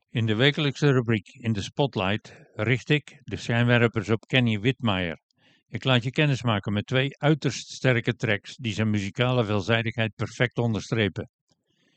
In de wekelijkse rubriek In de Spotlight richt ik de schijnwerpers op Kenny Whitmire. Ik laat je kennismaken met twee uiterst sterke tracks die zijn muzikale veelzijdigheid perfect onderstrepen.